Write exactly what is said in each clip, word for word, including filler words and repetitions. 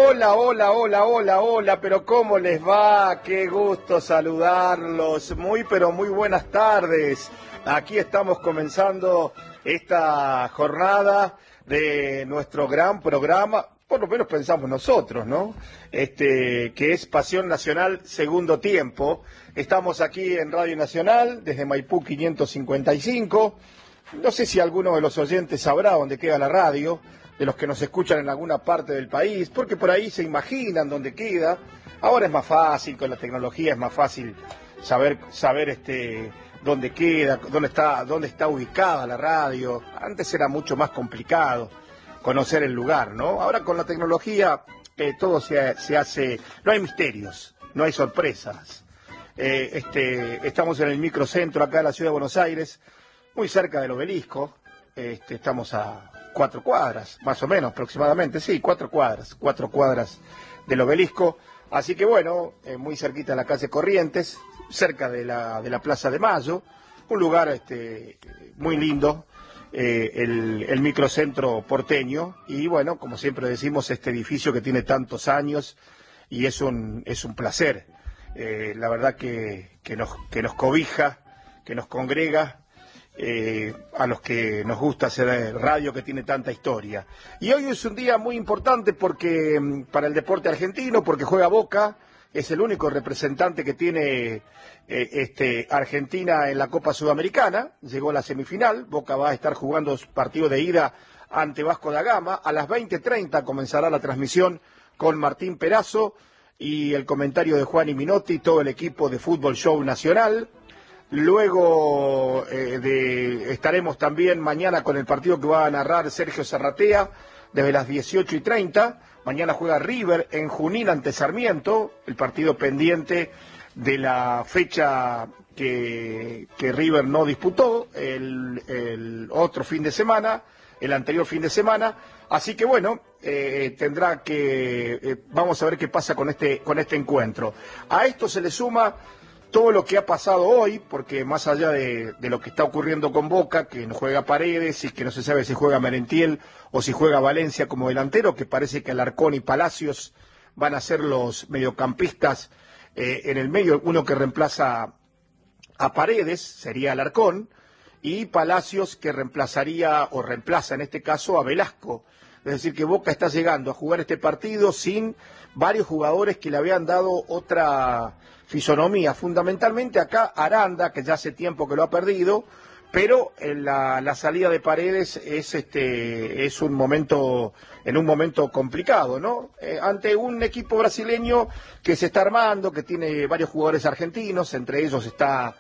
Hola, hola, hola, hola, hola, pero ¿cómo les va? Qué gusto saludarlos. Muy, pero muy buenas tardes. Aquí estamos comenzando esta jornada de nuestro gran programa, por lo menos pensamos nosotros, ¿no? Este, que es Pasión Nacional Segundo Tiempo. Estamos aquí en Radio Nacional, desde Maipú quinientos cincuenta y cinco. No sé si alguno de los oyentes sabrá dónde queda la radio, de los que nos escuchan en alguna parte del país, porque por ahí se imaginan dónde queda. Ahora es más fácil, con la tecnología es más fácil saber saber este dónde queda, dónde está, dónde está ubicada la radio. Antes era mucho más complicado conocer el lugar, ¿no? Ahora con la tecnología eh, todo se, se hace, no hay misterios, no hay sorpresas. Eh, este, estamos en el microcentro acá de la ciudad de Buenos Aires, muy cerca del Obelisco. Este, estamos a cuatro cuadras, más o menos, aproximadamente, sí, cuatro cuadras, cuatro cuadras del Obelisco. Así que bueno, eh, muy cerquita de la calle Corrientes, cerca de la, de la Plaza de Mayo, un lugar este, muy lindo, eh, el, el microcentro porteño. Y bueno, como siempre decimos, este edificio que tiene tantos años y es un, es un placer. Eh, la verdad que, que, nos, que nos cobija, que nos congrega. Eh, a los que nos gusta hacer radio que tiene tanta historia. Y hoy es un día muy importante porque para el deporte argentino, porque juega Boca, es el único representante que tiene eh, este, Argentina en la Copa Sudamericana. Llegó a la semifinal. Boca va a estar jugando su partido de ida ante Vasco da Gama. A las veinte treinta comenzará la transmisión con Martín Perazo y el comentario de Juan y Minotti, todo el equipo de Fútbol Show Nacional. Luego eh, de, estaremos también mañana con el partido que va a narrar Sergio Serratea desde las dieciocho y treinta. Mañana juega River en Junín ante Sarmiento, el partido pendiente de la fecha que, que River no disputó el, el otro fin de semana, el anterior fin de semana. Así que bueno, eh, tendrá que, eh, vamos a ver qué pasa con este, con este encuentro. A esto se le suma todo lo que ha pasado hoy, porque más allá de, de lo que está ocurriendo con Boca, que no juega Paredes y que no se sabe si juega Merentiel o si juega Valencia como delantero, que parece que Alarcón y Palacios van a ser los mediocampistas eh, en el medio, uno que reemplaza a Paredes, sería Alarcón, y Palacios que reemplazaría, o reemplaza en este caso, a Velasco. Es decir, que Boca está llegando a jugar este partido sin varios jugadores que le habían dado otra fisonomía. Fundamentalmente acá Aranda, que ya hace tiempo que lo ha perdido, pero en la, la salida de Paredes es este es un momento en un momento complicado, ¿no? Eh, ante un equipo brasileño que se está armando, que tiene varios jugadores argentinos, entre ellos está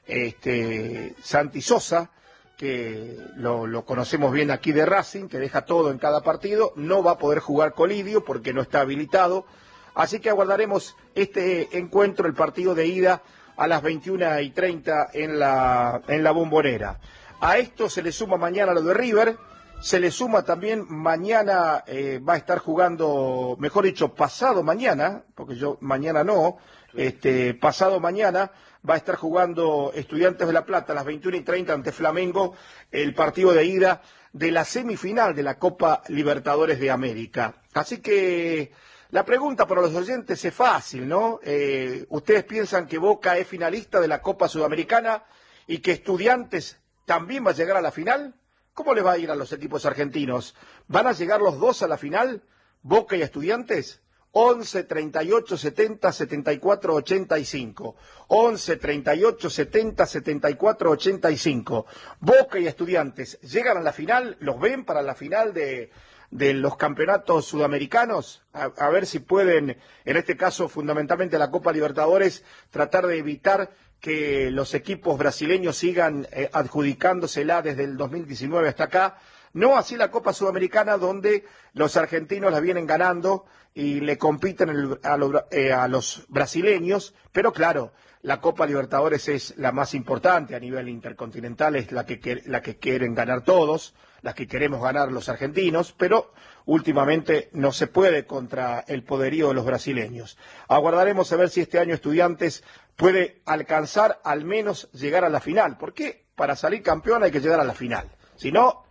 este Santi Sosa, que lo, lo conocemos bien aquí de Racing, que deja todo en cada partido. No va a poder jugar Colidio porque no está habilitado, así que aguardaremos este encuentro, el partido de ida, a las veintiuna y treinta en la, en la Bombonera. A esto se le suma mañana lo de River, se le suma también mañana, eh, va a estar jugando, mejor dicho, pasado mañana, porque yo mañana no, este pasado mañana va a estar jugando Estudiantes de La Plata a las veintiuna y treinta ante Flamengo, el partido de ida de la semifinal de la Copa Libertadores de América. Así que la pregunta para los oyentes es fácil, ¿no? Eh, ¿Ustedes piensan que Boca es finalista de la Copa Sudamericana y que Estudiantes también va a llegar a la final? ¿Cómo les va a ir a los equipos argentinos? ¿Van a llegar los dos a la final, Boca y Estudiantes? once, treinta y ocho, setenta, setenta y cuatro, ochenta y cinco. once, treinta y ocho, setenta, setenta y cuatro, ochenta y cinco. Boca y Estudiantes llegan a la final, los ven para la final de, de los campeonatos sudamericanos, a, a ver si pueden, en este caso fundamentalmente la Copa Libertadores, tratar de evitar que los equipos brasileños sigan eh, adjudicándosela desde el dos mil diecinueve hasta acá. No así la Copa Sudamericana, donde los argentinos la vienen ganando y le compiten el, a, lo, eh, a los brasileños, pero claro, la Copa Libertadores es la más importante a nivel intercontinental, es la que, la que quieren ganar todos, la que queremos ganar los argentinos, pero últimamente no se puede contra el poderío de los brasileños. Aguardaremos a ver si este año Estudiantes puede alcanzar al menos llegar a la final, porque para salir campeón hay que llegar a la final, si no,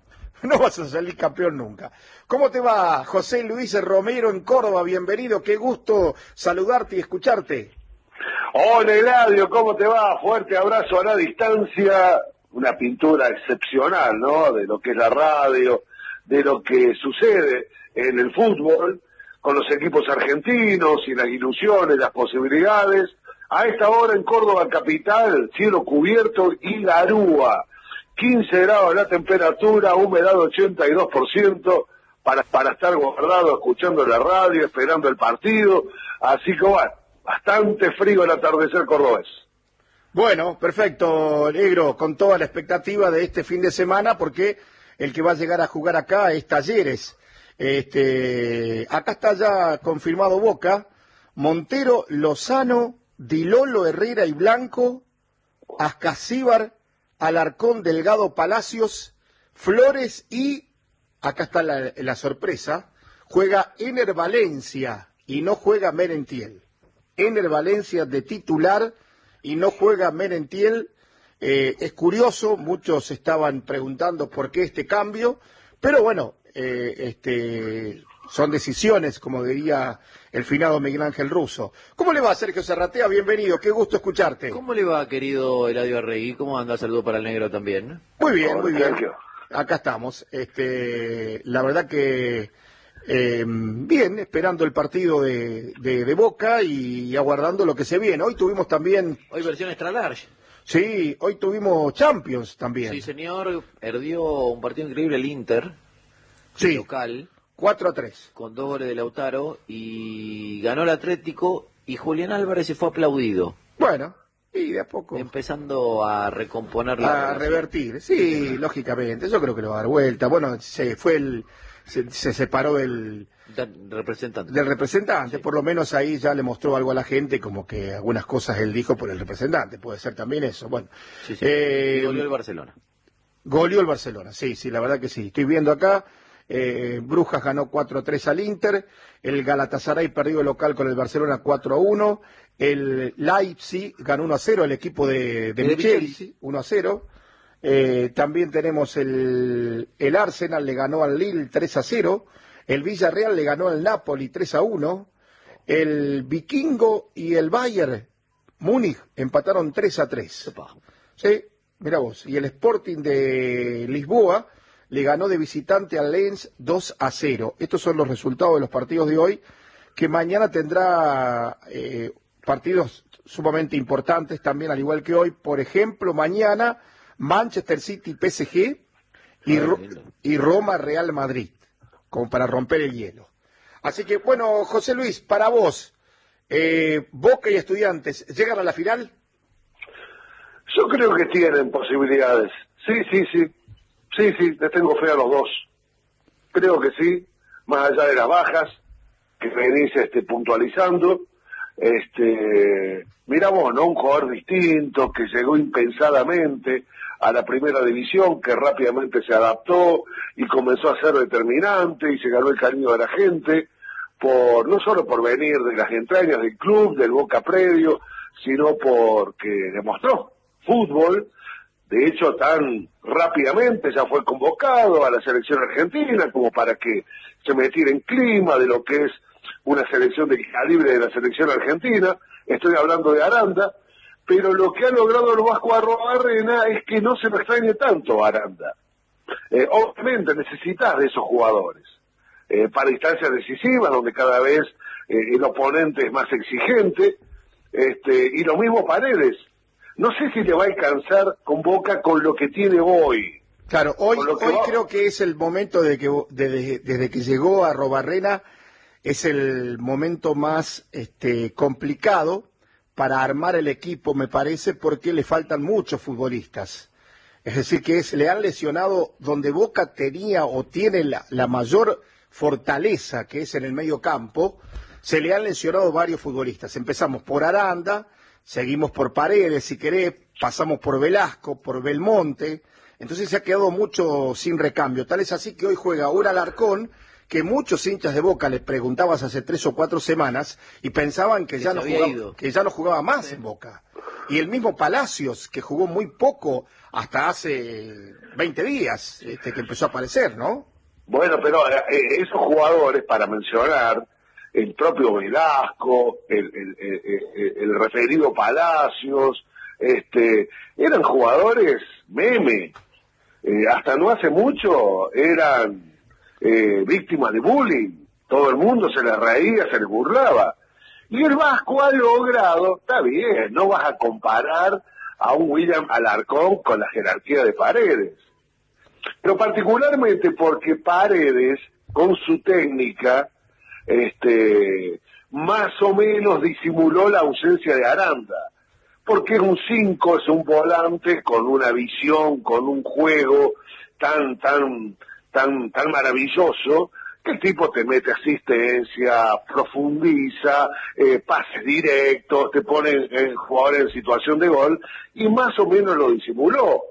no vas a salir campeón nunca. ¿Cómo te va, José Luis Romero en Córdoba? Bienvenido, qué gusto saludarte y escucharte. Hola, Eladio, ¿cómo te va? Fuerte abrazo a la distancia, una pintura excepcional, ¿no? De lo que es la radio, de lo que sucede en el fútbol, con los equipos argentinos y las ilusiones, las posibilidades. A esta hora en Córdoba capital, cielo cubierto y garúa. quince grados la temperatura, humedad ochenta y dos por ciento, para, para estar guardado escuchando la radio, esperando el partido. Así que bueno, bastante frío el atardecer cordobés. Bueno, perfecto, negro, con toda la expectativa de este fin de semana, porque el que va a llegar a jugar acá es Talleres. Este, acá está ya confirmado Boca, Montero, Lozano, Di Lolo, Herrera y Blanco, Ascasíbar, Alarcón, Delgado, Palacios, Flores y, acá está la, la sorpresa, juega Ener Valencia y no juega Merentiel. Ener Valencia de titular y no juega Merentiel. Eh, es curioso, muchos estaban preguntando por qué este cambio, pero bueno, eh, este, son decisiones, como diría el finado Miguel Ángel Russo. ¿Cómo le va, Sergio Serratea? Bienvenido, qué gusto escucharte. ¿Cómo le va, querido Eladio Arregui? ¿Cómo anda? Saludo para el negro también. Muy bien, muy bien. Acá estamos. Este, la verdad que eh, bien, esperando el partido de, de, de Boca y aguardando lo que se viene. Hoy tuvimos también... Hoy versión extra large. Sí, hoy tuvimos Champions también. Sí, señor, perdió un partido increíble el Inter, sí, local, cuatro a tres. con dos goles de Lautaro, y ganó el Atlético, y Julián Álvarez se fue aplaudido. Bueno, y de a poco. Empezando a recomponer la A revertir, sí, sí, lógicamente, yo creo que lo va a dar vuelta. Bueno, se fue el... Se, se separó del... Del representante. Del representante, sí. Por lo menos ahí ya le mostró algo a la gente, como que algunas cosas él dijo por el representante, puede ser también eso. Bueno, sí, sí. Eh, y goleó el Barcelona. Goleó el Barcelona, sí, sí, la verdad que sí. Estoy viendo acá, eh, Brujas ganó cuatro a tres al Inter, el Galatasaray perdió el local con el Barcelona cuatro a uno, el Leipzig ganó uno a cero, el equipo de, de, de Micheli, uno a cero. Eh, también tenemos el, el Arsenal le ganó al Lille tres a cero, el Villarreal le ganó al Napoli tres a uno, el Vikingo y el Bayern Múnich empataron tres a tres. Sí, mira vos, y el Sporting de Lisboa le ganó de visitante al Lens dos a cero. Estos son los resultados de los partidos de hoy, que mañana tendrá eh, partidos sumamente importantes también, al igual que hoy. Por ejemplo, mañana Manchester City P S G y, Ro y Roma Real Madrid, como para romper el hielo. Así que, bueno, José Luis, para vos, eh, Boca y Estudiantes, ¿llegan a la final? Yo creo que tienen posibilidades. Sí, sí, sí. Sí, sí, les tengo fe a los dos. Creo que sí, más allá de las bajas que venís este, puntualizando. Este, miramos, ¿no? Un jugador distinto que llegó impensadamente a la primera división, que rápidamente se adaptó y comenzó a ser determinante y se ganó el cariño de la gente, por no solo por venir de las entrañas del club, del Boca predio, sino porque demostró fútbol. De hecho, tan rápidamente ya fue convocado a la selección argentina como para que se metiera en clima de lo que es una selección de calibre de la selección argentina. Estoy hablando de Aranda, pero lo que ha logrado el Vasco Arrobarrena es que no se lo extrañe tanto a Aranda. Eh, obviamente necesitas de esos jugadores eh, para instancias decisivas, donde cada vez eh, el oponente es más exigente, este, y lo mismo Paredes. No sé si le va a alcanzar con Boca con lo que tiene hoy. Claro, hoy, hoy creo que es el momento de que desde, desde que llegó a Arrobarrena, es el momento más este, complicado para armar el equipo, me parece, porque le faltan muchos futbolistas. Es decir, que es, le han lesionado donde Boca tenía o tiene la, la mayor fortaleza, que es en el medio campo, se le han lesionado varios futbolistas. Empezamos por Aranda, seguimos por Paredes, si querés, pasamos por Velasco, por Belmonte. Entonces se ha quedado mucho sin recambio. Tal es así que hoy juega un Alarcón, que muchos hinchas de Boca le preguntabas hace tres o cuatro semanas y pensaban que, que ya, no jugaba, que ya no jugaba más sí. en Boca. y el mismo Palacios, que jugó muy poco hasta hace veinte días, este, que empezó a aparecer, ¿no? Bueno, pero eh, esos jugadores, para mencionar, el propio Velasco, el, el, el, el, el referido Palacios, este, eran jugadores meme. Eh, hasta no hace mucho eran eh, víctimas de bullying. Todo el mundo se les reía, se les burlaba. Y el Vasco ha logrado, está bien, no vas a comparar a un William Alarcón con la jerarquía de Paredes. Pero particularmente porque Paredes, con su técnica, este, más o menos disimuló la ausencia de Aranda. Porque es un cinco, es un volante con una visión, con un juego tan, tan, tan, tan maravilloso, que el tipo te mete asistencia, profundiza, eh, pases directos, te pone en jugadores en situación de gol, y más o menos lo disimuló.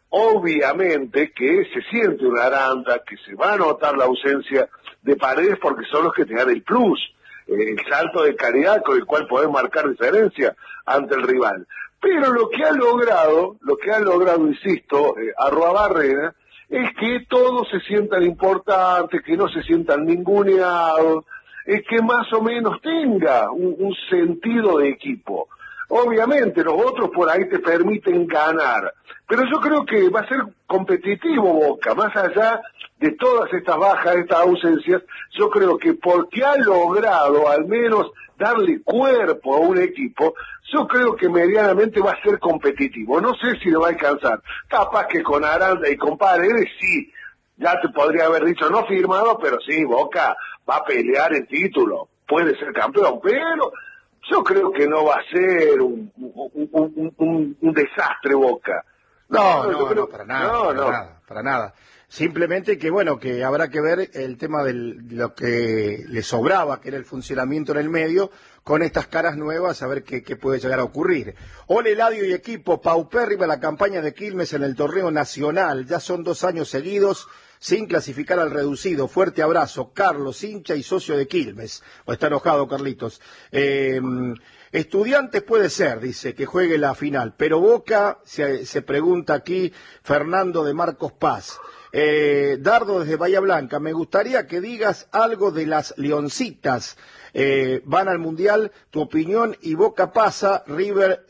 Obviamente que se siente una Aranda, que se va a notar la ausencia de Paredes porque son los que te dan el plus, eh, el salto de calidad con el cual podés marcar diferencia ante el rival. Pero lo que ha logrado, lo que ha logrado, insisto, eh, Arruabarrena, es que todos se sientan importantes, que no se sientan ninguneados, es que más o menos tenga un, un sentido de equipo. Obviamente los otros por ahí te permiten ganar, pero yo creo que va a ser competitivo Boca, más allá de todas estas bajas, estas ausencias, yo creo que porque ha logrado al menos darle cuerpo a un equipo, yo creo que medianamente va a ser competitivo. No sé si le va a alcanzar, capaz que con Aranda y con Paredes sí, ya te podría haber dicho no firmado, pero sí, Boca va a pelear el título, puede ser campeón, pero yo creo que no va a ser un, un, un, un, un desastre Boca. No, no, no, creo, no, para nada, no, para no. nada, para nada. Simplemente que, bueno, que habrá que ver el tema de lo que le sobraba, que era el funcionamiento en el medio, con estas caras nuevas, a ver qué, qué puede llegar a ocurrir. Hola, Eladio y equipo, paupérrima la campaña de Quilmes en el torneo nacional. Ya son dos años seguidos sin clasificar al reducido. Fuerte abrazo, Carlos, hincha y socio de Quilmes. O está enojado, Carlitos. Eh, Estudiantes puede ser, dice, que juegue la final, pero Boca, se, se pregunta aquí Fernando de Marcos Paz. Eh, Dardo desde Bahía Blanca, me gustaría que digas algo de las Leoncitas. Eh, van al Mundial, tu opinión, y Boca pasa, River,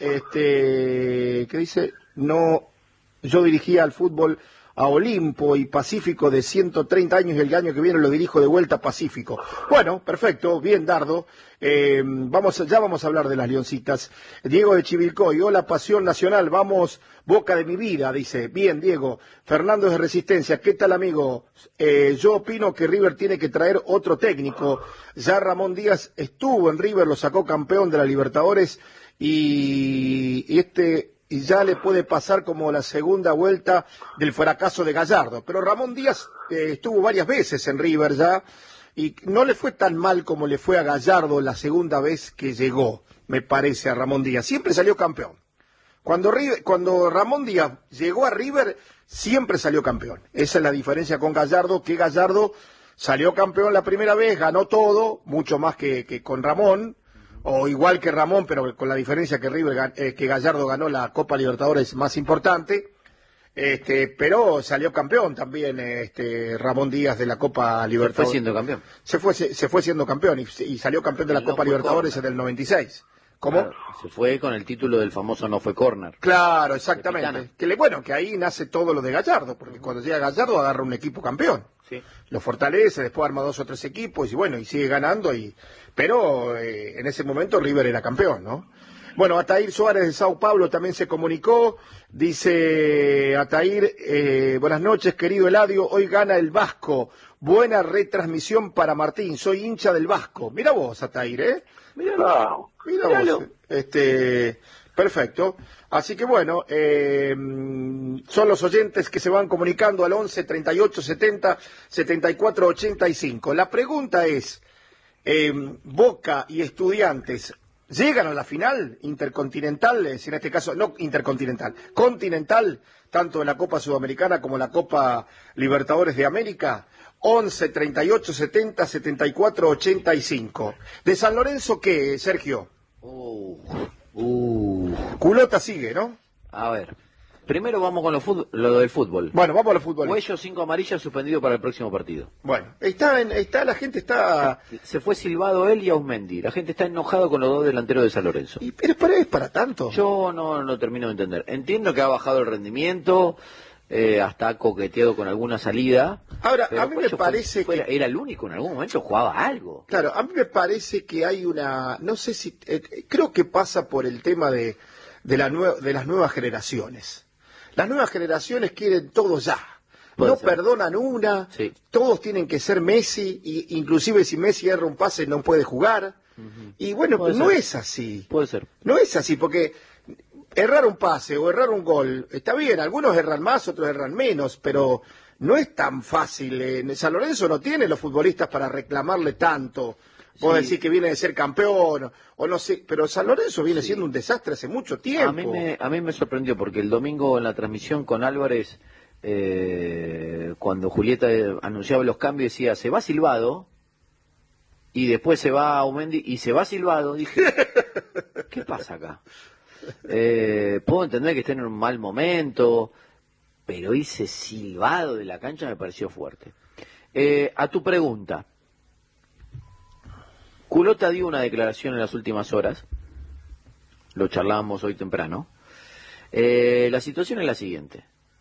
este, ¿qué dice? No, yo dirigía al fútbol a Olimpo y Pacífico de ciento treinta años y el año que viene lo dirijo de vuelta a Pacífico. Bueno, perfecto, bien Dardo, eh, vamos, ya vamos a hablar de las Leoncitas. Diego de Chivilcoy, hola Pasión Nacional, vamos Boca de mi vida, dice, bien Diego. Fernando de Resistencia, ¿qué tal amigo? Eh, yo opino que River tiene que traer otro técnico, ya Ramón Díaz estuvo en River, lo sacó campeón de la Libertadores y, y este... y ya le puede pasar como la segunda vuelta del fracaso de Gallardo. Pero Ramón Díaz eh, estuvo varias veces en River ya, y no le fue tan mal como le fue a Gallardo la segunda vez que llegó, me parece, a Ramón Díaz. Siempre salió campeón. Cuando, River, cuando Ramón Díaz llegó a River, siempre salió campeón. Esa es la diferencia con Gallardo, que Gallardo salió campeón la primera vez, ganó todo, mucho más que, que con Ramón, o igual que Ramón, pero con la diferencia que River, eh, que Gallardo ganó la Copa Libertadores más importante, este, pero salió campeón también este, Ramón Díaz de la Copa Libertadores. Se fue siendo campeón. Se fue, se, se fue siendo campeón y, y salió campeón de la no Copa Libertadores córner. En el noventa y seis. ¿Cómo? Claro, se fue con el título del famoso no fue córner. Claro, exactamente. Que le, bueno, que ahí nace todo lo de Gallardo, porque cuando llega Gallardo agarra un equipo campeón. Sí. Lo fortalece, después arma dos o tres equipos y bueno, y sigue ganando. y Pero eh, en ese momento River era campeón, ¿no? Bueno, Atair Suárez de Sao Paulo también se comunicó. Dice Atair, eh, buenas noches, querido Eladio. Hoy gana el Vasco. Buena retransmisión para Martín. Soy hincha del Vasco. Mira vos, Atair, ¿eh? Míralo. Mira vos. Este, perfecto. Así que bueno, eh, son los oyentes que se van comunicando al once, treinta y ocho, setenta, setenta y cuatro, ochenta y cinco. La pregunta es, eh, Boca y Estudiantes, ¿llegan a la final intercontinental? En este caso, no intercontinental, continental, tanto de la Copa Sudamericana como la Copa Libertadores de América. once, treinta y ocho, setenta, setenta y cuatro, ochenta y cinco. ¿De San Lorenzo qué, Sergio? Oh, Uh, Culota sigue, ¿no? a ver. Primero vamos con lo, fut- lo del fútbol. Bueno, vamos al fútbol. Cuello cinco amarillas suspendido para el próximo partido. Bueno, está, en, está la gente está... Se fue silbado él y Ausmendi. La gente está enojado con los dos delanteros de San Lorenzo. Y, pero es para, es para tanto. Yo no lo termino de entender. Entiendo que ha bajado el rendimiento, eh, hasta ha coqueteado con alguna salida. Ahora, pero a mí me Cuello fue- parece fue- que... Era el único, en algún momento jugaba algo. Claro, a mí me parece que hay una... No sé si... eh, creo que pasa por el tema de, de, la nue- de las nuevas generaciones. Las nuevas generaciones quieren todo ya. Puede No ser. perdonan una, Sí. todos tienen que ser Messi, y inclusive si Messi erra un pase no puede jugar. Y bueno, Puede no ser. es así. Puede ser. No es así, porque errar un pase o errar un gol, está bien, algunos erran más, otros erran menos, pero no es tan fácil. En San Lorenzo no tiene los futbolistas para reclamarle tanto. Vos Sí. decís que viene de ser campeón, o no sé, pero San Lorenzo viene Sí. siendo un desastre hace mucho tiempo. A mí, me, a mí me sorprendió porque el domingo en la transmisión con Álvarez, eh, cuando Julieta eh, anunciaba los cambios, decía, se va Silvado, y después se va Aumendi, y se va Silvado. Dije, ¿qué pasa acá? Eh, puedo entender que estén en un mal momento, pero ese silbado de la cancha me pareció fuerte. Eh, a tu pregunta, Culota dio una declaración en las últimas horas, lo charlábamos hoy temprano. Eh, la situación es la siguiente.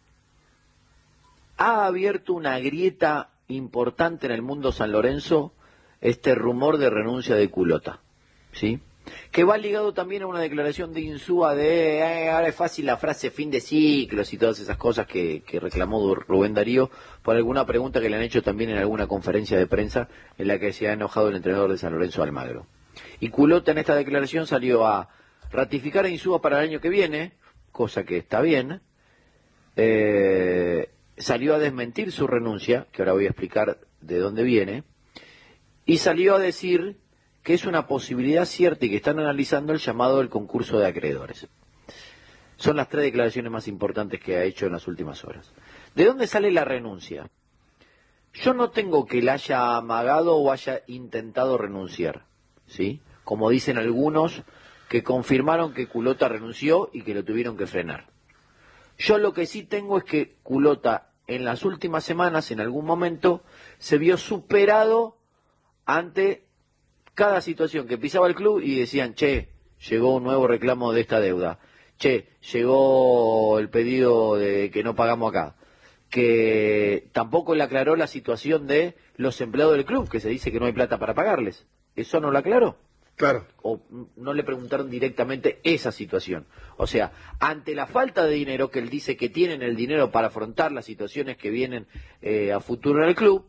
Ha abierto una grieta importante en el mundo San Lorenzo este rumor de renuncia de Culota, ¿sí? Que va ligado también a una declaración de Insúa de eh, ahora es fácil la frase fin de ciclos y todas esas cosas que, que reclamó Rubén Darío por alguna pregunta que le han hecho también en alguna conferencia de prensa en la que se ha enojado el entrenador de San Lorenzo, Almagro. Y Culota en esta declaración salió a ratificar a Insúa para el año que viene, cosa que está bien, eh, salió a desmentir su renuncia, que ahora voy a explicar de dónde viene, y salió a decir que es una posibilidad cierta y que están analizando el llamado del concurso de acreedores. Son las tres declaraciones más importantes que ha hecho en las últimas horas. ¿De dónde sale la renuncia? Yo no tengo que él haya amagado o haya intentado renunciar, ¿sí? Como dicen algunos que confirmaron que Culota renunció y que lo tuvieron que frenar. Yo lo que sí tengo es que Culota en las últimas semanas, en algún momento, se vio superado ante cada situación que pisaba el club y decían, che, llegó un nuevo reclamo de esta deuda, che, llegó el pedido de que no pagamos acá, que tampoco le aclaró la situación de los empleados del club, que se dice que no hay plata para pagarles. ¿Eso no lo aclaró? Claro. O no le preguntaron directamente esa situación. O sea, ante la falta de dinero, que él dice que tienen el dinero para afrontar las situaciones que vienen eh, a futuro en el club,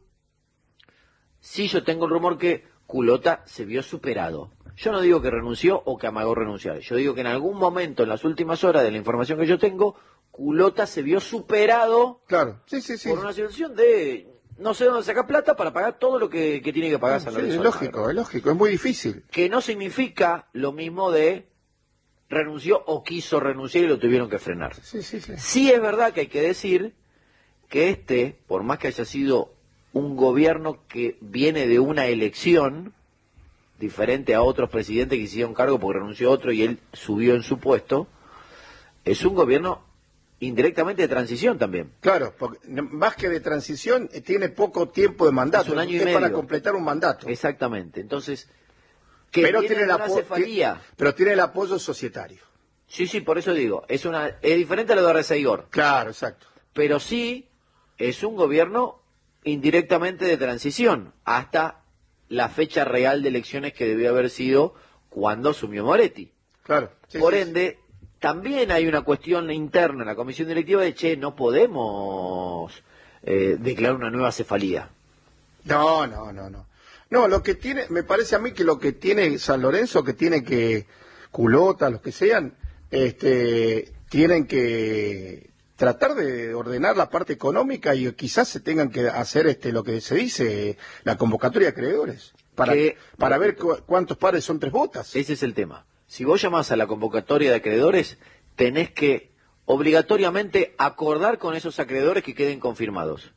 sí yo tengo el rumor que Culota se vio superado. Yo no digo que renunció o que amagó renunciar. Yo digo que en algún momento, en las últimas horas de la información que yo tengo, Culota se vio superado Claro, sí, sí, sí. por una situación de no sé dónde sacar plata para pagar todo lo que, que tiene que pagar San Sí, Lorenzo. es lógico, es lógico, es muy difícil. Que no significa lo mismo de renunció o quiso renunciar y lo tuvieron que frenar. Sí, sí, sí. Sí es verdad que hay que decir que este, por más que haya sido un gobierno que viene de una elección, diferente a otros presidentes que hicieron cargo porque renunció otro y él subió en su puesto, es un gobierno indirectamente de transición también. Claro, porque más que de transición, eh, tiene poco tiempo de mandato. Es un año y es medio. para completar un mandato. Exactamente. Entonces, que pero tiene tiene, el una apo- cefalía. ti- pero tiene el apoyo societario. Sí, sí, por eso digo, es una es diferente a lo de Arceigor, Claro, exacto. pero sí es un gobierno indirectamente de transición hasta la fecha real de elecciones que debió haber sido cuando asumió Moretti. Claro. Sí, Por sí, ende, también hay una cuestión interna en la comisión directiva de, che, no podemos eh, declarar una nueva cefalía. sí. No, no, no, no. No, lo que tiene, me parece a mí que lo que tiene San Lorenzo, que tiene que Culota, los que sean, este, tienen que tratar de ordenar la parte económica y quizás se tengan que hacer este lo que se dice, la convocatoria de acreedores, para, Que- para ver cu- cuántos pares son tres botas. Ese es el tema. Si vos llamás a la convocatoria de acreedores, tenés que obligatoriamente acordar con esos acreedores que queden confirmados.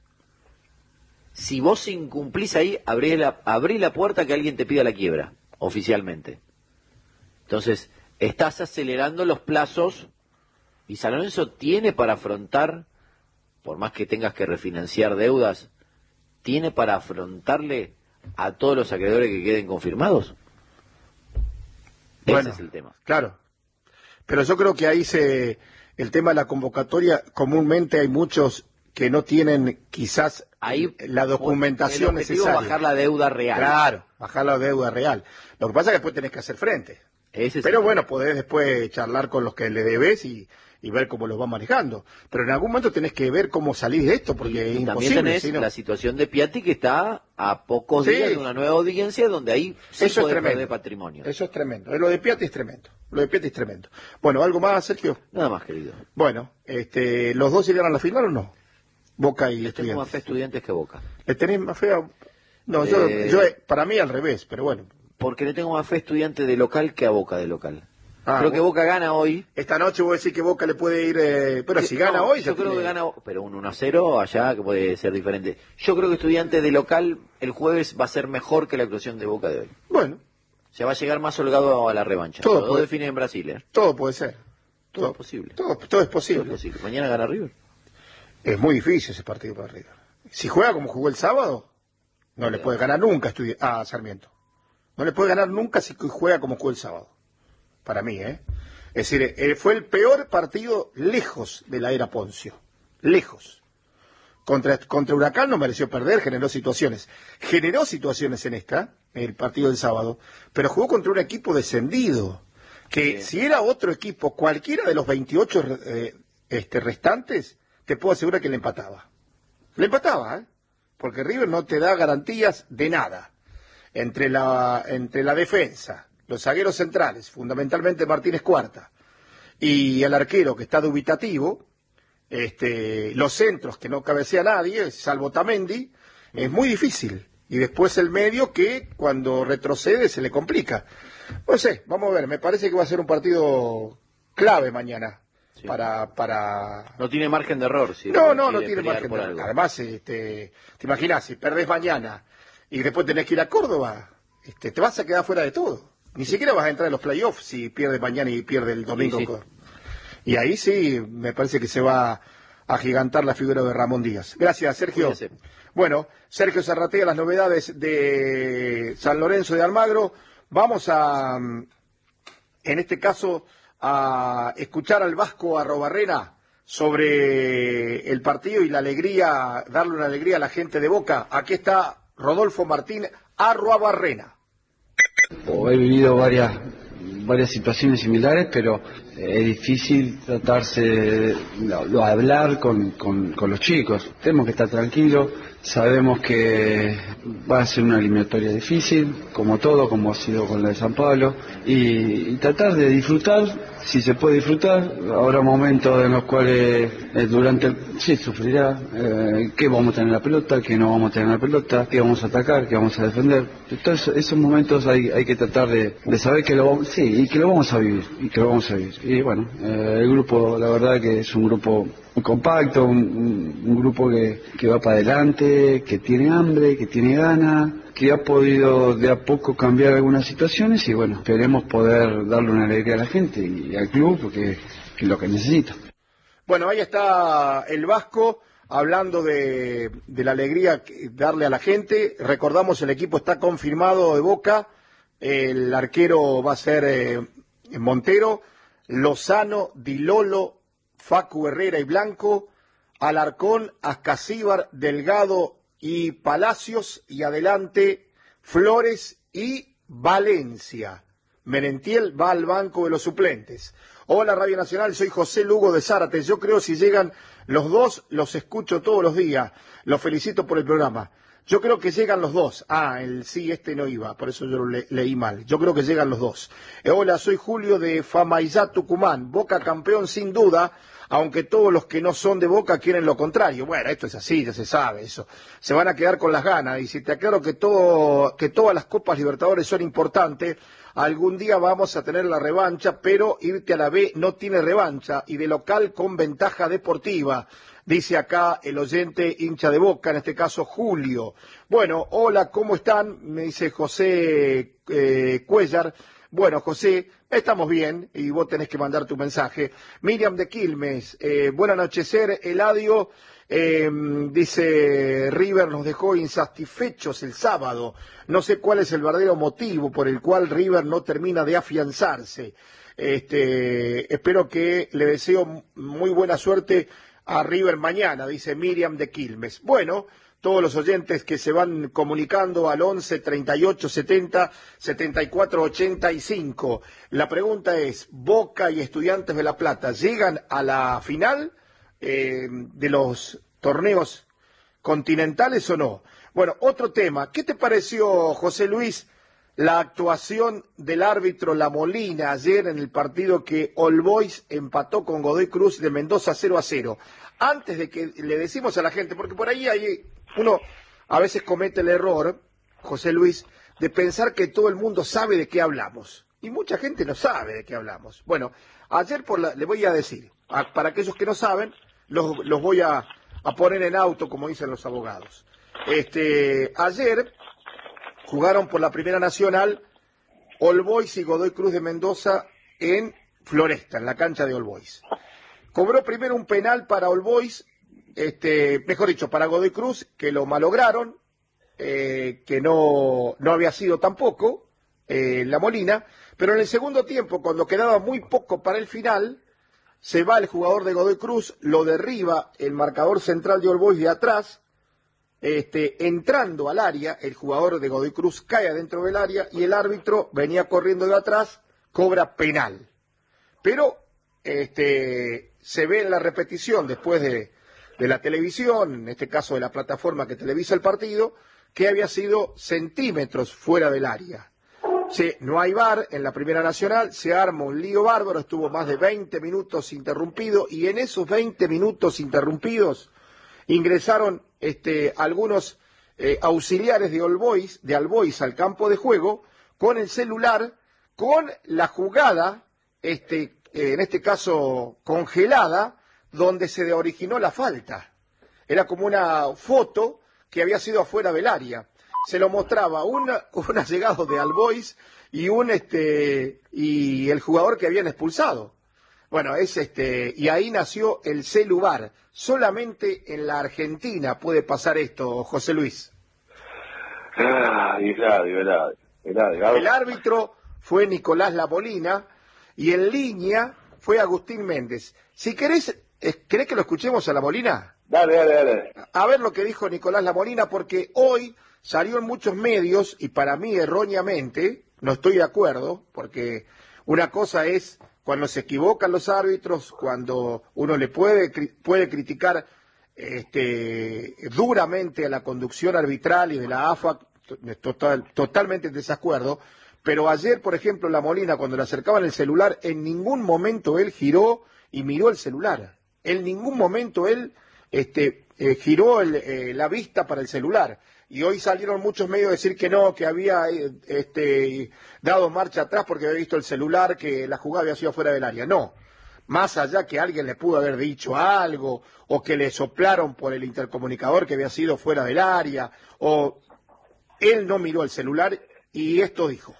Si vos incumplís ahí, abrí la, abrí la puerta a que alguien te pida la quiebra, oficialmente. Entonces, estás acelerando los plazos y San Lorenzo tiene para afrontar, por más que tengas que refinanciar deudas, tiene para afrontarle a todos los acreedores que queden confirmados. Bueno, ese es el tema. Claro, pero yo creo que ahí se, el tema de la convocatoria, comúnmente hay muchos que no tienen quizás ahí la documentación el objetivo necesaria. Es bajar la deuda real. Claro, bajar la deuda real. Lo que pasa es que después tenés que hacer frente. Ese es Pero el bueno, tema. podés después charlar con los que le debes y, y ver cómo los va manejando. Pero en algún momento tenés que ver cómo salir de esto, porque y, es y también imposible. tenés ¿sí, no? la situación de Piatti, que está a pocos Sí. días de una nueva audiencia donde ahí sí Eso es podés tremendo. perder patrimonio. Eso es tremendo. Lo de Piatti es tremendo. Lo de Piatti es tremendo. Bueno, ¿algo más, Sergio? Nada más, querido. Bueno, este, ¿los dos llegaron a la final o no? Boca y Les tengo más Estudiantes. fe a Estudiantes que Boca. ¿Le tenés más fe a... No, yo, Eh, yo, para mí al revés, pero bueno. Porque le tengo más fe a Estudiantes de local que a Boca de local. Ah, Creo que vos- Boca gana hoy. Esta noche voy a decir que Boca le puede ir... eh, pero si gana No, hoy... yo ya creo tiene- que gana, pero un uno a cero allá que puede ser diferente. Yo creo que Estudiantes de local el jueves va a ser mejor que la actuación de Boca de hoy. Bueno, Se va a llegar más holgado a la revancha. Todo Los dos puede- definen en Brasil, ¿eh? todo puede ser. Todo es posible. Todo, todo es Todo posible. es posible. Mañana gana River. Es muy difícil ese partido para River. Si juega como jugó el sábado, no le puede ganar nunca a Estudi- a Sarmiento. No le puede ganar nunca si juega como jugó el sábado. Para mí, ¿eh? Es decir, eh, fue el peor partido lejos de la era Poncio. Lejos. Contra, contra Huracán no mereció perder, generó situaciones. Generó situaciones en esta, el partido del sábado, pero jugó contra un equipo descendido. Que Sí. si era otro equipo, cualquiera de los veintiocho eh, este, restantes, te puedo asegurar que le empataba. Le empataba, ¿eh? Porque River no te da garantías de nada. Entre la, entre la defensa, los zagueros centrales, fundamentalmente Martínez Cuarta, y el arquero que está dubitativo, este, los centros que no cabecea nadie, salvo Tamendi, es muy difícil. Y después el medio que cuando retrocede se le complica. No sé, vamos a ver, me parece que va a ser un partido clave mañana. Sí. Para, para... No tiene margen de error. Si No, no, no quiere tiene pelear margen por de algo. Además, este, te imaginas, si perdés mañana y después tenés que ir a Córdoba, este, te vas a quedar fuera de todo. Ni siquiera vas a entrar en los playoffs si pierdes mañana y pierdes el domingo. Sí, sí. con- Y ahí sí, me parece que se va a agigantar la figura de Ramón Díaz. Gracias, Sergio. Cuídese. Bueno, Sergio Zarratea, las novedades de San Lorenzo de Almagro. Vamos a, mm, en este caso, a escuchar al Vasco Arrobarrena sobre el partido y la alegría, darle una alegría a la gente de Boca. Aquí está Rodolfo Martín Arrobarrena. He vivido varias varias situaciones similares, pero es difícil tratarse de no, lo- hablar con, con, con los chicos. Tenemos que estar tranquilos, sabemos que va a ser una eliminatoria difícil, como todo, como ha sido con la de San Pablo, y, y tratar de disfrutar, si se puede disfrutar. Habrá momentos en los cuales eh, durante el, sí sufrirá, eh, que vamos a tener la pelota, que no vamos a tener la pelota, que vamos a atacar, que vamos a defender. Entonces esos momentos hay, hay que tratar de, de saber que lo vamos, sí, y que lo vamos a vivir, y que lo vamos a vivir. Y bueno, eh, el grupo, la verdad que es un grupo muy compacto, un, un- un grupo que, que va para adelante, que tiene hambre, que tiene ganas, que ha podido de a poco cambiar algunas situaciones y bueno, esperemos poder darle una alegría a la gente y al club, porque que es lo que necesita. Bueno, ahí está el Vasco hablando de, de la alegría que darle a la gente. Recordamos, el equipo está confirmado de Boca. El arquero va a ser eh, Montero, Lozano, Di Lolo, Facu Herrera y Blanco, Alarcón, Ascasíbar, Delgado y Palacios, y adelante Flores y Valencia. Merentiel va al banco de los suplentes. Hola Radio Nacional, soy José Lugo de Zárate. Yo creo si llegan los dos, los escucho todos los días. Los felicito por el programa. Yo creo que llegan los dos. Ah, el sí, este no iba, por eso yo lo le- leí mal. Yo creo que llegan los dos. Eh, hola, soy Julio de Famaillá, Tucumán. Boca campeón sin duda, aunque todos los que no son de Boca quieren lo contrario. Bueno, esto es así, ya se sabe eso. Se van a quedar con las ganas. Y si te aclaro que, todo, que todas las Copas Libertadores son importantes, algún día vamos a tener la revancha, pero irte a la B no tiene revancha y de local con ventaja deportiva. Dice acá el oyente hincha de Boca, en este caso Julio. Bueno, hola, ¿cómo están? Me dice José eh, Cuellar. Bueno, José, estamos bien y vos tenés que mandar tu mensaje. Miriam de Quilmes, eh, buen anochecer, Eladio, eh, dice River nos dejó insatisfechos el sábado. No sé cuál es el verdadero motivo por el cual River no termina de afianzarse. Este, espero que le deseo muy buena suerte a River mañana, dice Miriam de Quilmes. Bueno, todos los oyentes que se van comunicando al once, treinta y ocho, setenta, setenta y cuatro, ochenta y cinco. La pregunta es, ¿Boca y Estudiantes de La Plata llegan a la final eh, de los torneos continentales o no? Bueno, otro tema. ¿Qué te pareció, José Luis, la actuación del árbitro La Molina ayer en el partido que All Boys empató con Godoy Cruz de Mendoza cero a cero? Antes de que le decimos a la gente, porque por ahí hay... Uno a veces comete el error, José Luis, de pensar que todo el mundo sabe de qué hablamos. Y mucha gente no sabe de qué hablamos. Bueno, ayer por la, le voy a decir, a, para aquellos que no saben, los, los voy a, a poner en auto, como dicen los abogados. Este, ayer jugaron por la Primera Nacional All Boys y Godoy Cruz de Mendoza en Floresta, en la cancha de All Boys. Cobró primero un penal para All Boys, Este, mejor dicho, para Godoy Cruz, que lo malograron, eh, que no, no había sido tampoco eh, La Molina, pero en el segundo tiempo, cuando quedaba muy poco para el final, se va el jugador de Godoy Cruz, lo derriba el marcador central de All Boys de atrás, este, entrando al área, el jugador de Godoy Cruz cae adentro del área y el árbitro venía corriendo de atrás, cobra penal. Pero este, se ve en la repetición después de de la televisión, en este caso de la plataforma que televisa el partido, que había sido centímetros fuera del área. Sí, no hay V A R en la Primera Nacional, se arma un lío bárbaro, estuvo más de veinte minutos interrumpido, y en esos veinte minutos interrumpidos ingresaron este, algunos eh, auxiliares de All Boys, de All Boys al campo de juego, con el celular, con la jugada, este, eh, en este caso congelada, donde se originó la falta. Era como una foto que había sido afuera del área. Se lo mostraba una, un allegado de All Boys y un este y el jugador que habían expulsado. Bueno, es este y ahí nació el celular. Solamente en la Argentina puede pasar esto, José Luis. Ah, Eladio, Eladio, Eladio. El árbitro fue Nicolás La Molina y en línea fue Agustín Méndez. Si querés, ¿querés que lo escuchemos a La Molina? Dale, dale, dale. A ver lo que dijo Nicolás La Molina, porque hoy salió en muchos medios, y para mí erróneamente, no estoy de acuerdo, porque una cosa es cuando se equivocan los árbitros, cuando uno le puede, puede criticar este, duramente a la conducción arbitral y de la A F A, total, totalmente en desacuerdo, pero ayer, por ejemplo, La Molina, cuando le acercaban el celular, en ningún momento él giró y miró el celular. En ningún momento él este, eh, giró el, eh, la vista para el celular. Y hoy salieron muchos medios a decir que no, que había eh, este, dado marcha atrás porque había visto el celular, que la jugada había sido fuera del área. No, más allá que alguien le pudo haber dicho algo, o que le soplaron por el intercomunicador que había sido fuera del área, o él no miró el celular y esto dijo.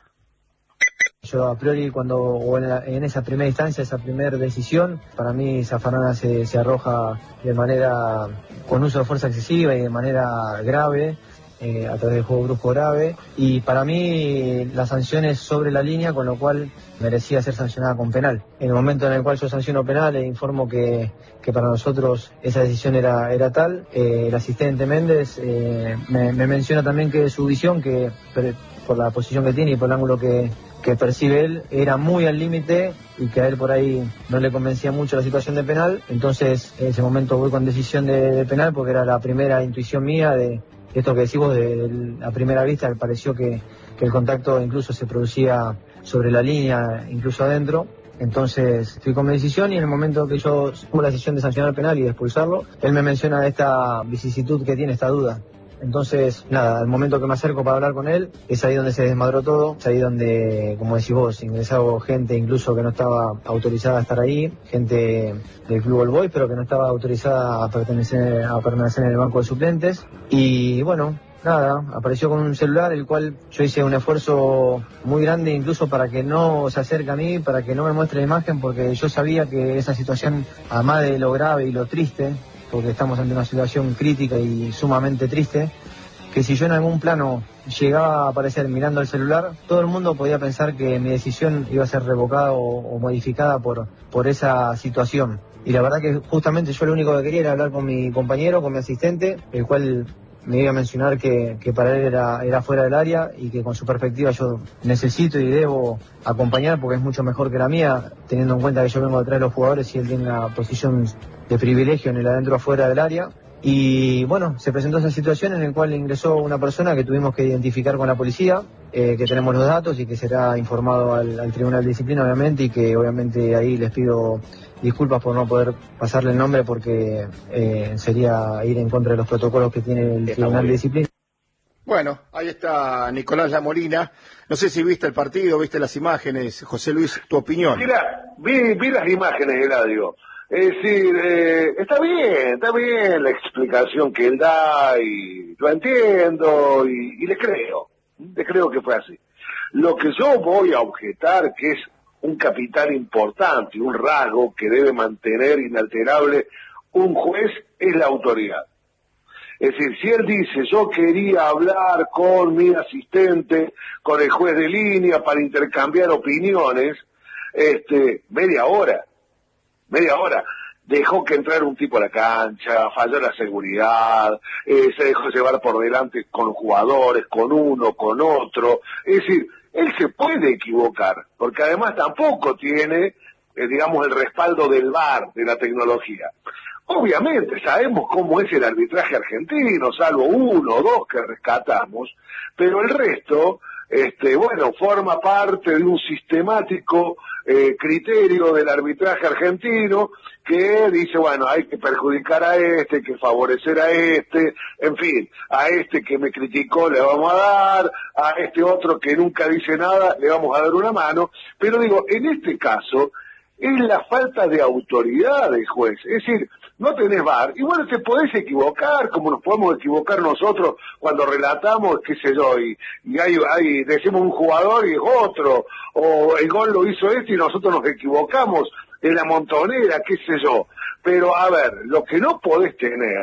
Yo a priori cuando, o en, la, en esa primera instancia, esa primera decisión, para mí Zafarana se, se arroja de manera, con uso de fuerza excesiva y de manera grave, eh, a través del juego brusco grave, y para mí la sanción es sobre la línea, con lo cual merecía ser sancionada con penal. En el momento en el cual yo sanciono penal, le informo que, que para nosotros esa decisión era, era tal. Eh, el asistente Méndez eh, me, me menciona también que su visión, que por la posición que tiene y por el ángulo que que percibe él, era muy al límite y que a él por ahí no le convencía mucho la situación de penal. Entonces en ese momento voy con decisión de, de penal, porque era la primera intuición mía de esto que decimos de, de la primera vista. Me pareció que, que el contacto incluso se producía sobre la línea, incluso adentro. Entonces fui con mi decisión, y en el momento que yo tuve la decisión de sancionar penal y de expulsarlo, él me menciona esta vicisitud que tiene, esta duda. Entonces, nada, al momento que me acerco para hablar con él, es ahí donde se desmadró todo, es ahí donde, como decís vos, ingresaba gente incluso que no estaba autorizada a estar ahí, gente del Club All Boys, pero que no estaba autorizada a pertenecer, a permanecer en el banco de suplentes. Y bueno, nada, apareció con un celular, el cual yo hice un esfuerzo muy grande incluso para que no se acerque a mí, para que no me muestre la imagen, porque yo sabía que esa situación, además de lo grave y lo triste, porque estamos ante una situación crítica y sumamente triste, que si yo en algún plano llegaba a aparecer mirando el celular, todo el mundo podía pensar que mi decisión iba a ser revocada o, o modificada por, por esa situación. Y la verdad que justamente yo lo único que quería era hablar con mi compañero, con mi asistente, el cual me iba a mencionar que, que para él era, era fuera del área y que con su perspectiva yo necesito y debo acompañar porque es mucho mejor que la mía, teniendo en cuenta que yo vengo detrás de los jugadores y él tiene una posición de privilegio en el adentro afuera del área. Y bueno, se presentó esa situación en la cual ingresó una persona que tuvimos que identificar con la policía, eh, que tenemos los datos y que será informado al, al Tribunal de Disciplina obviamente, y que obviamente ahí les pido disculpas por no poder pasarle el nombre porque eh, sería ir en contra de los protocolos que tiene el Tribunal de Disciplina. Bueno, ahí está Nicolás Lamolina. No sé si viste el partido, viste las imágenes. José Luis, tu opinión. Mira, vi, vi las imágenes, Eladio. Es decir, eh, está bien, está bien la explicación que él da y lo entiendo y, y le creo, le creo que fue así. Lo que yo voy a objetar, que es un capital importante, un rasgo que debe mantener inalterable un juez, es la autoridad. Es decir, si él dice, yo quería hablar con mi asistente, con el juez de línea para intercambiar opiniones, este, media hora. Media hora, dejó que entrara un tipo a la cancha, falló la seguridad, eh, se dejó llevar por delante con jugadores, con uno, con otro. Es decir, él se puede equivocar, porque además tampoco tiene, eh, digamos, el respaldo del V A R, de la tecnología. Obviamente sabemos cómo es el arbitraje argentino, salvo uno o dos que rescatamos, pero el resto, este, bueno, forma parte de un sistemático Eh, criterio del arbitraje argentino que dice, bueno, hay que perjudicar a este, hay que favorecer a este, en fin, a este que me criticó le vamos a dar, a este otro que nunca dice nada le vamos a dar una mano, pero digo, en este caso es la falta de autoridad del juez, es decir, no tenés V A R, y bueno, te podés equivocar, como nos podemos equivocar nosotros cuando relatamos, qué sé yo, y, y hay, hay, decimos un jugador y es otro, o el gol lo hizo este y nosotros nos equivocamos en la montonera, qué sé yo. Pero, a ver, lo que no podés tener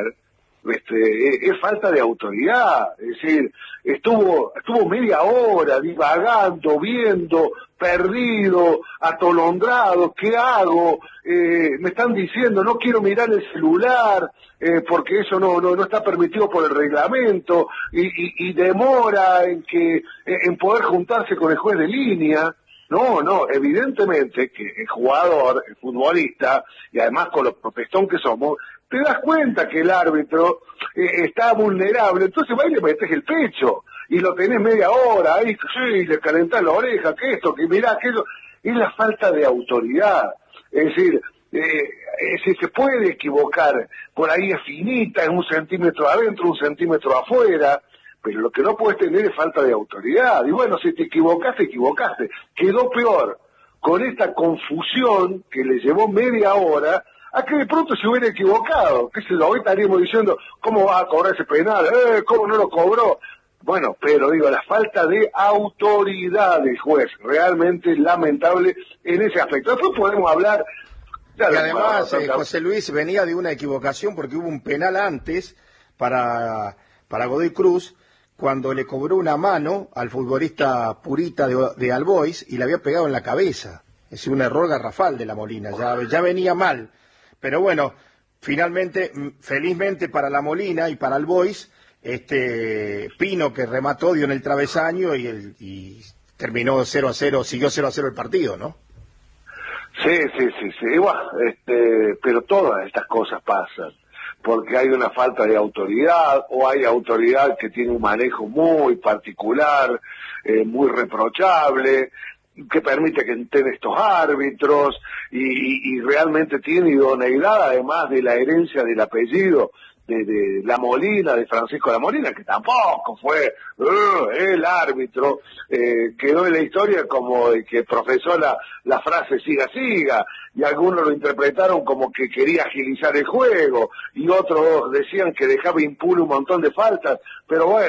este, es, es falta de autoridad, es decir, estuvo, estuvo media hora divagando, viendo, perdido, atolondrado, ¿qué hago? Eh, me están diciendo, no quiero mirar el celular, eh, porque eso no, no, no está permitido por el reglamento, y, y, y demora en que, en poder juntarse con el juez de línea. No, no, evidentemente que el jugador, el futbolista, y además con lo protestón que somos, te das cuenta que el árbitro eh, está vulnerable, entonces va y le metes el pecho, y lo tenés media hora, ahí sí, le calentás la oreja, que esto, que mirá, que eso, es la falta de autoridad, es decir, eh, si se puede equivocar, por ahí es finita, es un centímetro adentro, un centímetro afuera, pero lo que no puedes tener es falta de autoridad, y bueno, si te equivocaste, equivocaste, quedó peor, con esta confusión que le llevó media hora, a que de pronto se hubiera equivocado, qué sé yo, hoy estaríamos diciendo, ¿cómo va a cobrar ese penal? Eh, ¿cómo no lo cobró? Bueno, pero digo, la falta de autoridad del juez, realmente lamentable en ese aspecto. Después podemos hablar... Claro, y además, eh, José Luis venía de una equivocación porque hubo un penal antes para, para Godoy Cruz, cuando le cobró una mano al futbolista Purita de, de All Boys y le había pegado en la cabeza. Es un error garrafal de la Molina, ya, ya venía mal. Pero bueno, finalmente, felizmente para la Molina y para All Boys, este Pino que remató dio en el travesaño y, el, y terminó cero a cero, siguió cero a cero el partido, ¿no? Sí, sí, sí, sí, bueno, este, pero todas estas cosas pasan, porque hay una falta de autoridad, o hay autoridad que tiene un manejo muy particular, eh, muy reprochable, que permite que entren estos árbitros, y, y, y realmente tiene idoneidad, además de la herencia del apellido de, de La Molina, de Francisco La Molina, que tampoco fue uh, el árbitro, eh, quedó en la historia como el que profesó la, la frase siga, siga, y algunos lo interpretaron como que quería agilizar el juego, y otros decían que dejaba impune un montón de faltas, pero bueno,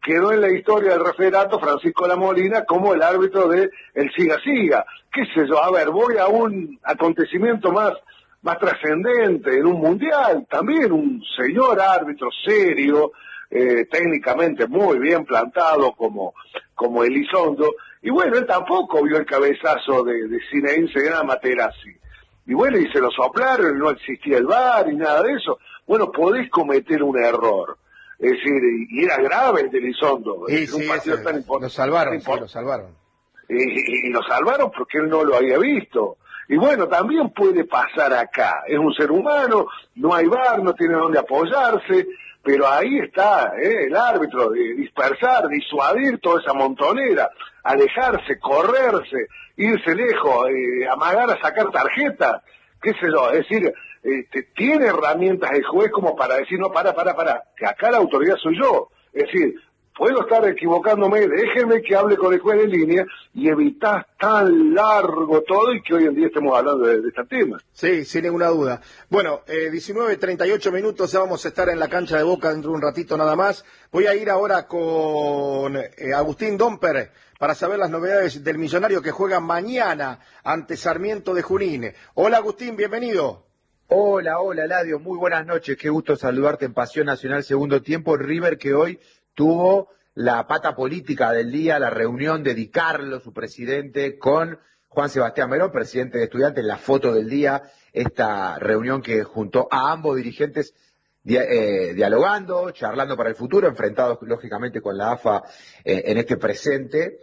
quedó en la historia del referato Francisco La Molina como el árbitro de el siga-siga. ¿Qué sé yo? A ver, voy a un acontecimiento más, más trascendente, en un mundial, también un señor árbitro serio, eh, técnicamente muy bien plantado como, como Elizondo, y bueno, él tampoco vio el cabezazo de, de Zinedine Zidane a Materazzi. Y bueno, y se lo soplaron, no existía el V A R y nada de eso. Bueno, podés cometer un error. Es decir, y era grave el de Elizondo. Sí, es sí, un partido ese, tan importante. lo salvaron, tan sí, import- lo salvaron. Y, y, y lo salvaron porque él no lo había visto. Y bueno, también puede pasar acá. Es un ser humano, no hay V A R, no tiene dónde apoyarse, pero ahí está ¿eh? el árbitro, de dispersar, disuadir toda esa montonera, alejarse, correrse, irse lejos, eh, amagar a sacar tarjeta, qué sé yo, es decir, este, tiene herramientas el juez como para decir, no, para, para, para, que acá la autoridad soy yo, es decir, puedo estar equivocándome, déjenme que hable con el juez de línea y evitar tan largo todo y que hoy en día estemos hablando de, de este tema. Sí, sin ninguna duda. Bueno, eh, diecinueve treinta y ocho minutos, ya vamos a estar en la cancha de Boca dentro de un ratito nada más. Voy a ir ahora con eh, Agustín Domper para saber las novedades del Millonario que juega mañana ante Sarmiento de Junín. Hola Agustín, bienvenido. Hola, hola Eladio, muy buenas noches, qué gusto saludarte en Pasión Nacional Segundo Tiempo. River que hoy tuvo la pata política del día, la reunión de Di Carlo, su presidente, con Juan Sebastián Verón, presidente de Estudiantes, la foto del día, esta reunión que juntó a ambos dirigentes dia eh, dialogando, charlando para el futuro, enfrentados lógicamente con la A F A eh, en este presente,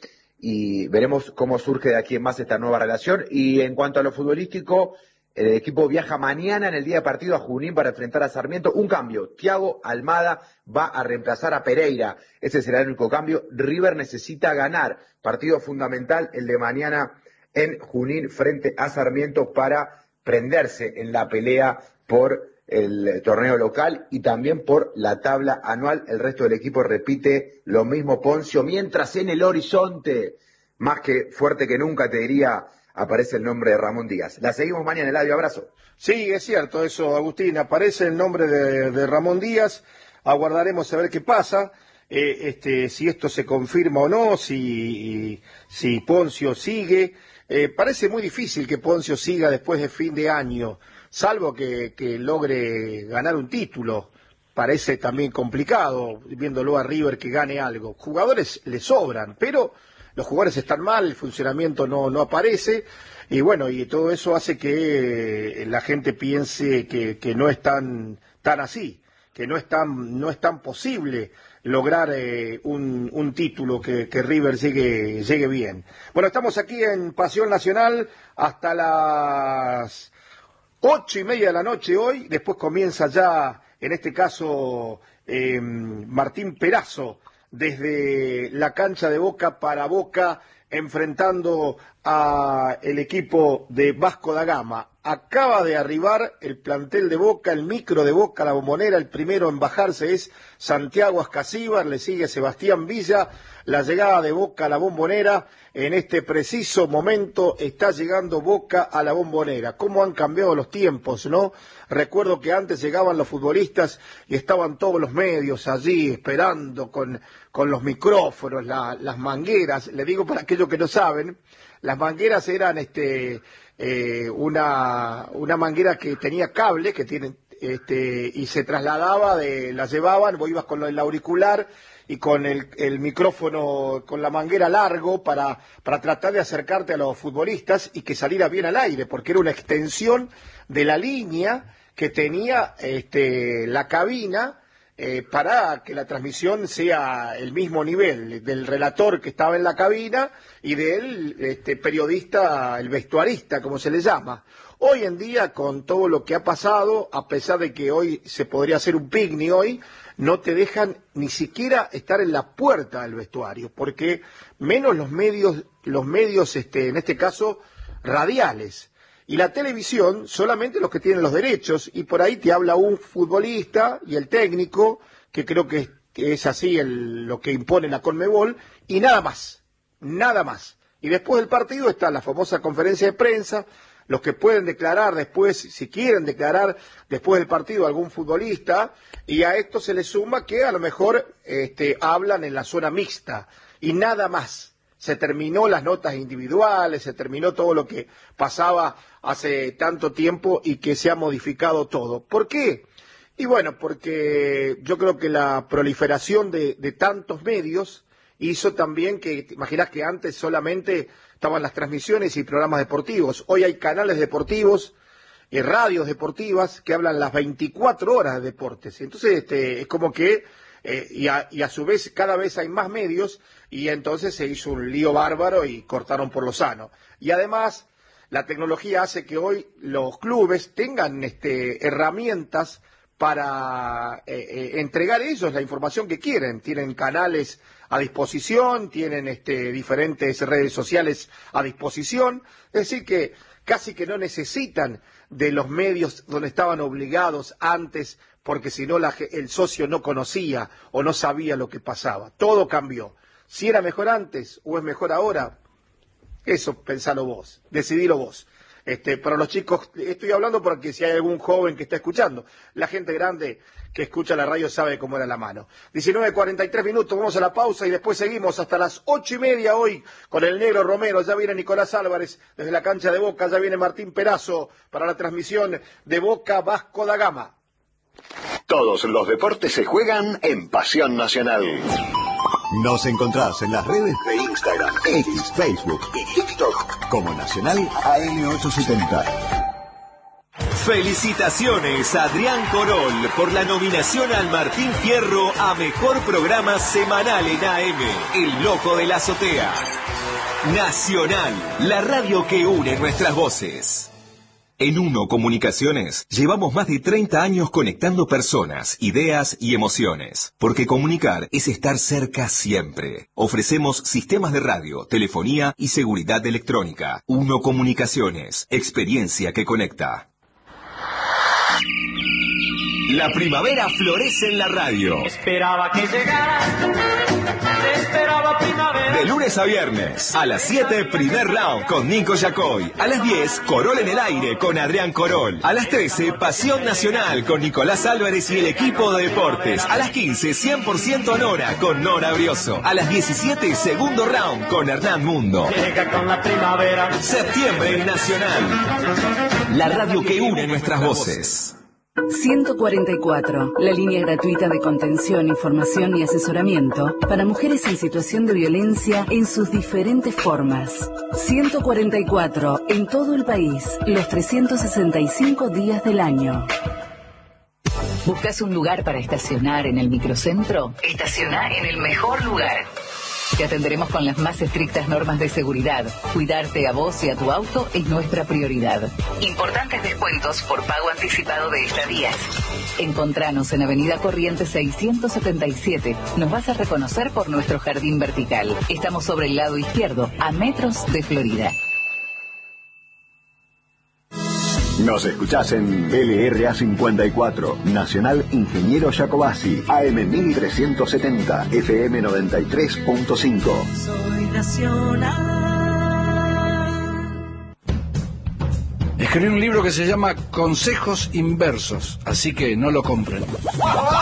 y veremos cómo surge de aquí en más esta nueva relación. Y en cuanto a lo futbolístico, el equipo viaja mañana en el día de partido a Junín para enfrentar a Sarmiento. Un cambio, Thiago Almada va a reemplazar a Pereira. Ese será el único cambio. River necesita ganar. Partido fundamental el de mañana en Junín frente a Sarmiento para prenderse en la pelea por el torneo local y también por la tabla anual. El resto del equipo repite lo mismo, Poncio, mientras en el horizonte, más que fuerte que nunca, te diría, aparece el nombre de Ramón Díaz. La seguimos mañana, Eladio, abrazo. Sí, es cierto eso, Agustín, aparece el nombre de, de Ramón Díaz, aguardaremos a ver qué pasa, eh, este, si esto se confirma o no, si, si Poncio sigue. Eh, parece muy difícil que Poncio siga después de fin de año, salvo que, que logre ganar un título. Parece también complicado, viéndolo a River que gane algo. Jugadores le sobran, pero los jugadores están mal, el funcionamiento no, no aparece, y bueno, y todo eso hace que la gente piense que, que no es tan, tan así, que no es tan, no es tan posible lograr eh, un, un título que, que River llegue, llegue bien. Bueno, estamos aquí en Pasión Nacional hasta las ocho y media de la noche hoy, después comienza ya, en este caso, eh, Martín Perazo, desde la cancha de Boca para Boca, enfrentando a el equipo de Vasco da Gama. Acaba de arribar el plantel de Boca, el micro de Boca, la Bombonera. El primero en bajarse es Santiago Ascasíbar, le sigue Sebastián Villa. La llegada de Boca a la Bombonera, en este preciso momento está llegando Boca a la Bombonera. ¿Cómo han cambiado los tiempos, no? Recuerdo que antes llegaban los futbolistas y estaban todos los medios allí esperando con, con los micrófonos, la, las mangueras. Le digo para aquellos que no saben, las mangueras eran este, eh, una, una manguera que tenía cable, que tiene, este, y se trasladaba, de, la llevaban, vos ibas con el auricular y con el, el micrófono, con la manguera largo para, para tratar de acercarte a los futbolistas y que saliera bien al aire, porque era una extensión de la línea que tenía este, la cabina eh, para que la transmisión sea el mismo nivel del relator que estaba en la cabina y del este, periodista, el vestuarista, como se le llama. Hoy en día, con todo lo que ha pasado, a pesar de que hoy se podría hacer un picnic hoy, no te dejan ni siquiera estar en la puerta del vestuario, porque menos los medios, los medios, este, en este caso, radiales. Y la televisión, solamente los que tienen los derechos, y por ahí te habla un futbolista y el técnico, que creo que es, que es así el, lo que impone la Conmebol, y nada más, nada más. Y después del partido está la famosa conferencia de prensa, los que pueden declarar después, si quieren declarar después del partido a algún futbolista, y a esto se le suma que a lo mejor este, hablan en la zona mixta, y nada más. Se terminó las notas individuales, se terminó todo lo que pasaba hace tanto tiempo y que se ha modificado todo. ¿Por qué? Y bueno, porque yo creo que la proliferación de, de tantos medios hizo también que, te imaginás que antes solamente estaban las transmisiones y programas deportivos. Hoy hay canales deportivos, eh, radios deportivas que hablan las veinticuatro horas de deportes. Entonces, este, es como que, eh, y, a, y a su vez cada vez hay más medios y entonces se hizo un lío bárbaro y cortaron por lo sano. Y además, la tecnología hace que hoy los clubes tengan este, herramientas para eh, eh, entregar ellos la información que quieren. Tienen canales a disposición, tienen este, diferentes redes sociales a disposición, es decir que casi que no necesitan de los medios donde estaban obligados antes, porque si no la, el socio no conocía o no sabía lo que pasaba. Todo cambió. Si era mejor antes o es mejor ahora, eso pensalo vos, decidilo vos. Este, para los chicos, estoy hablando porque si hay algún joven que está escuchando, la gente grande que escucha la radio sabe cómo era la mano. diecinueve cuarenta y tres minutos, vamos a la pausa y después seguimos hasta las ocho y media hoy con el Negro Romero. Ya viene Nicolás Álvarez desde la cancha de Boca, ya viene Martín Perazo para la transmisión de Boca Vasco da Gama. Todos los deportes se juegan en Pasión Nacional. Nos encontrás en las redes de Instagram, X, Facebook y TikTok como Nacional A M ochocientos setenta. Felicitaciones a Adrián Corol por la nominación al Martín Fierro a Mejor Programa Semanal en A M, El Loco de la Azotea. Nacional, la radio que une nuestras voces. En Uno Comunicaciones llevamos más de treinta años conectando personas, ideas y emociones, porque comunicar es estar cerca siempre. Ofrecemos sistemas de radio, telefonía y seguridad electrónica. Uno Comunicaciones, experiencia que conecta. La primavera florece en la radio. Esperaba que llegaras, esperaba primavera. De lunes a viernes, a las siete, primer round con Nico Yacoy. A las diez, Corol en el aire con Adrián Corol. A las trece, Pasión Nacional con Nicolás Álvarez y el equipo de deportes. A las quince, cien por ciento Nora con Nora Brioso. A las diecisiete, segundo round con Hernán Mundo. Llega con la primavera. Septiembre en Nacional. La radio que une nuestras voces. ciento cuarenta y cuatro, la línea gratuita de contención, información y asesoramiento para mujeres en situación de violencia en sus diferentes formas. ciento cuarenta y cuatro, en todo el país, los trescientos sesenta y cinco días del año. ¿Buscas un lugar para estacionar en el microcentro? Estacioná en el mejor lugar. Te atenderemos con las más estrictas normas de seguridad. Cuidarte a vos y a tu auto es nuestra prioridad. Importantes descuentos por pago anticipado de estadías. Encontranos en Avenida Corrientes seiscientos setenta y siete. Nos vas a reconocer por nuestro jardín vertical. Estamos sobre el lado izquierdo, a metros de Florida. Nos escuchás en L R A cincuenta y cuatro, Nacional Ingeniero Jacobasi, A M mil trescientos setenta, F M noventa y tres punto cinco. Soy Nacional. Escribí un libro que se llama Consejos Inversos, así que no lo compren.